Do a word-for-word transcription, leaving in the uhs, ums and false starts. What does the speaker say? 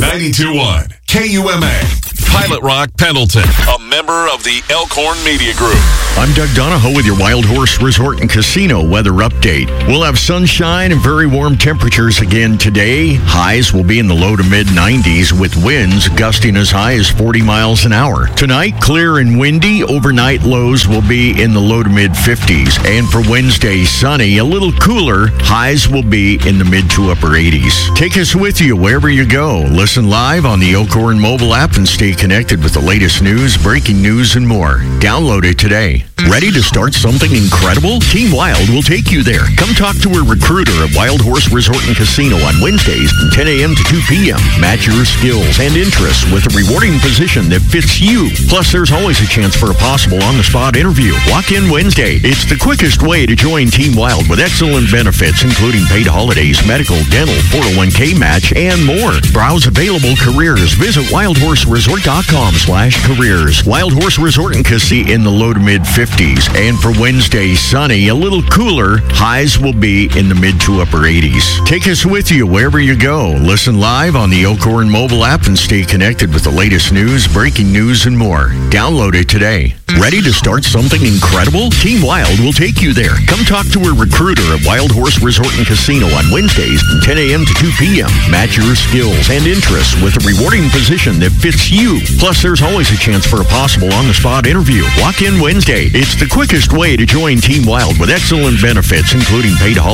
ninety-two point one K U M A. Pilot Rock Pendleton, a member of the Elkhorn Media Group. I'm Doug Donahoe with your Wild Horse Resort and Casino weather update. We'll have sunshine and very warm temperatures again today. Highs will be in the low to mid nineties with winds gusting as high as forty miles an hour. Tonight, clear and windy. Overnight lows will be in the low to mid fifties. And for Wednesday, sunny, a little cooler. Highs will be in the mid to upper eighties. Take us with you wherever you go. Listen live on the Elkhorn mobile app and stay connected with the latest news, breaking news, and more. Download it today. Ready to start something incredible? Team Wild will take you there. Come talk to a recruiter at Wild Horse Resort and Casino on Wednesdays from ten a.m. to two p.m. Match your skills and interests with a rewarding position that fits you. Plus, there's always a chance for a possible on-the-spot interview. Walk in Wednesday. It's the quickest way to join Team Wild with excellent benefits, including paid holidays, medical, dental, four oh one k match, and more. Browse available careers. Visit wild horse resort dot com slash careers. Wild Horse Resort and Casino in the low to mid fifties. And for Wednesday, sunny, a little cooler. Highs will be in the mid to upper eighties. Take us with you wherever you go. Listen live on the Elkhorn mobile app and stay connected with the latest news, breaking news, and more. Download it today. Ready to start something incredible? Team Wild will take you there. Come talk to a recruiter at Wild Horse Resort and Casino on Wednesdays from ten a.m. to two p.m. Match your skills and interests with a rewarding position that fits you. Plus, there's always a chance for a possible on-the-spot interview. Walk in Wednesday. It's the quickest way to join Team Wild with excellent benefits, including paid holidays.